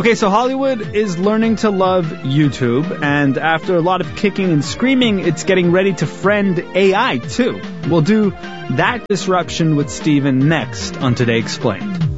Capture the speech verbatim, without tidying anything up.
Okay, so Hollywood is learning to love YouTube, and after a lot of kicking and screaming, it's getting ready to friend A I, too. We'll do that disruption with Steven next on Today Explained.